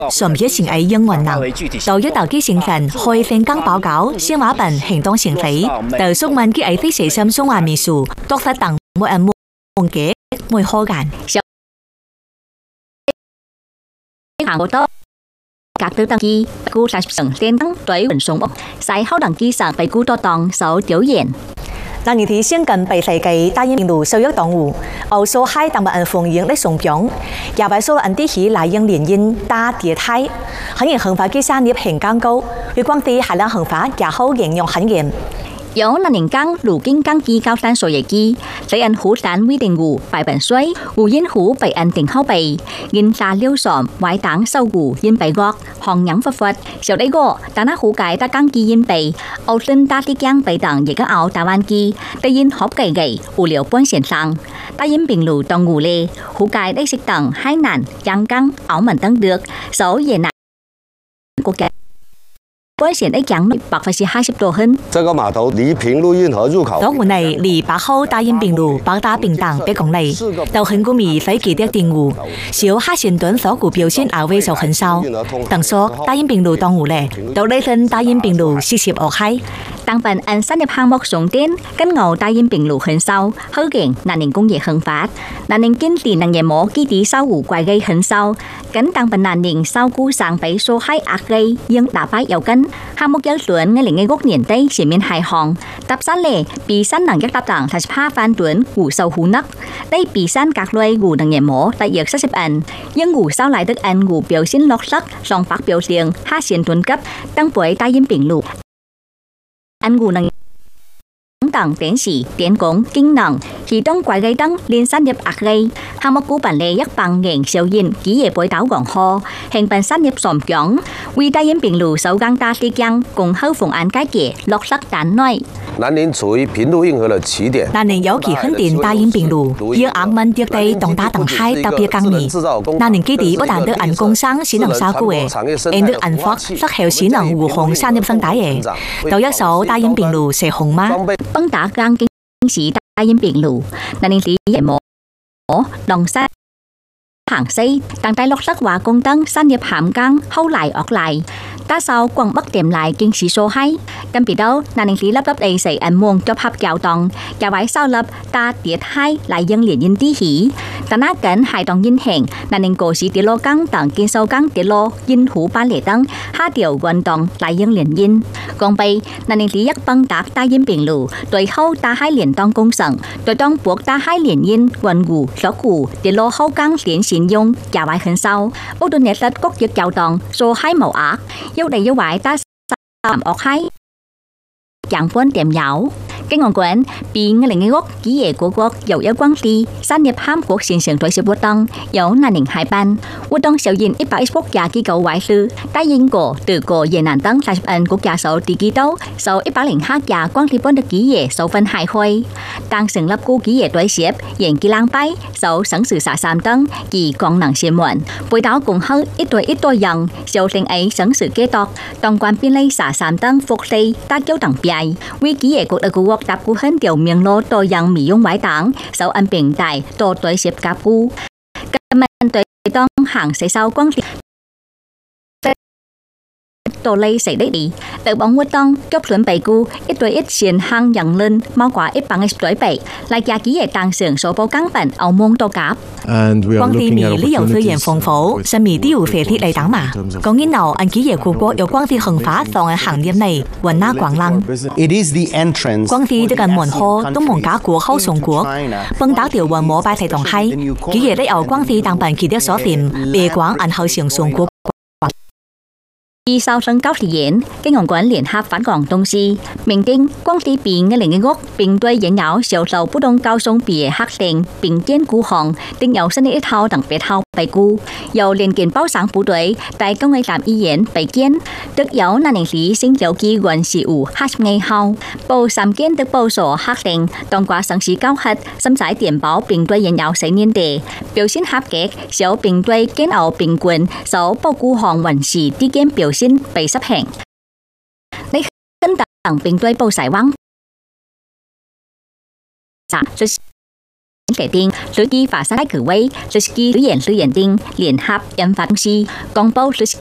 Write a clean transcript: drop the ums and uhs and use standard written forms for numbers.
上一前喺英文能，到一đầu機成分開分更報告，先話本行動成非，到宿問機喺非社心中話面數，多發等每人夢嘅每可間。行好多。 các tư đăng ký cú là sừng tên đăng đối vận dụng sai hậu đăng ký sang 被cú多當手表現。那年底先近被世紀大英病毒受益動物，澳洲海當物人風影的送병，也為數人啲起來英連因大跌態，很嚴恆法嘅產業很càng高，對廣地海量恆法也好應用很嚴。 有那年間路經港機高山所野機，在人湖單威定湖拜本水，湖因湖被人定後備，因大溜爽外黨收湖因被惡，行人忽忽，小呢個但那湖界得港機因被，澳敦大啲江被等亦個澳大灣機，得因學計計湖寮半線上，大因平路當湖咧，湖界ได้食等海南、陽江、澳門等được，所以南國嘅。 本線的降80%多hơn。 這個碼頭離平路運河入口。島湖內離8號大英平路8大平等1公里，到很古米飛機的定湖，小哈線段所股表現亞位就很少。等說大英平路當湖咧，到呢份大英平路40惡海。當份按產業項目送電，跟牛大英平路很少，好勁南寧工業很發，南寧經濟能業模基地收湖怪嘅很少，跟當份南寧收股上比數喺壓嘅應大擺有跟。 項目有段嘅06年底前面係行，搭山咧，比山能一搭檔45番段湖受湖န，呢比山隔類湖能業模大約40人，因湖收來的人湖表現落色，雙百表現下線段級，登背大英平路，人湖能 等電視、電工、經能、移動怪雞等連產業壓力，項目股本利一百元小現，幾夜背倒廣河，興辦產業上漲，為大英平路首港大地江共好逢安解決落實單內。南寧處於平路運河的起點，南寧有幾肯定大英平路，要硬問跌地東大東海特別강미，南寧基地不但得按工商先能沙股嘅，亦得按發實後先能護航產業生態嘅，到一手大英平路射紅嗎？ 崩打江經市大英平路，南寧市業模龍山行西，但大陸室華工等產業鹹江後來惡來，打掃廣北店來經市所喺，跟別到南寧市粒粒地勢人望綜合交通，也為收粒大跌海來應連因啲起，但那緊係當因行，南寧個市跌落江等建築江跌落因湖巴列等下調運動來應連因。 講被南寧市一崩打大英平路，對後大海連當工程，對當博大海連因運湖落湖跌落後江連線用也為很少，無論日日國際交通所海無額，要嚟要壞打三惡海，陽本點有。 經我管，比2016幾夜國又有廣地產業韓國線上對接活動，有南寧海辦活動首現110國家機構外事，大英國、德國、越南等30人國家首地機構，首108家廣地本地幾夜首份海會，當成立股幾夜對接，延期兩擺，首省市13等及功能新聞，背到共好一對人，小定 A 省市計劃，當關便利13等福利打交等別，為幾夜國的國 搭股很條面路多樣美容外檔，受按平台多對接夾股，今日對當行寫收光碟，多類食的啲，特幫活動腳準備股一對一線行人論，貓掛一bằng對比，嚟廿幾夜當成所報港品澳門多夾。 廣地米旅遊資源豐富，甚至都有飛鐵嚟等嘛。講緊後，按幾夜國國有廣地恆發當嘅行業內，雲南廣冷。廣地這個門河東門加國後送國，崩打條雲摩拜提東海，幾夜都有廣地當辦其他所店，別廣按後上送國。 以sau sân高thị diễn, cái ngọn quán liên hợp phát quảng đông si, mình tin quang thị biển cái lĩnh gốc biển đuôi diễn nháo siêu sầu bất đông cao sông bìa hắc đèn biển trên cú hòn, tinh nhậu sân ít thao đẳng biệt thao bài cú, dầu liên kiện bao sáng phú đuổi tại công nghệ làm y diễn bài kiến, tức dấu là nền lý sinh dấu kỳ quần sĩ ủ hát ngày hao, bầu sám kiến tức bầu sổ hắc đèn, toàn quá sáng sĩ cao hạt, xâm giải tiền báo biển đuôi diễn nháo xảy niên đề, biểu diễn hấp kẹt, siêu biển đuôi kiến ảo biển quần, sáu bao cú hòn quần sĩ đi kiến biểu xin被濕行，你跟等並對報曬灣， 決定旅機發射機位，旅機語言定聯合研發公司公佈旅